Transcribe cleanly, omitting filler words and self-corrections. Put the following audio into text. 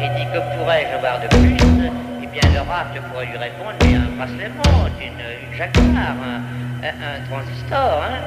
et dit que pourrais-je avoir de plus, eh bien l'oracle pourrait lui répondre, mais un bracelet montre, une jacquard, un transistor, hein.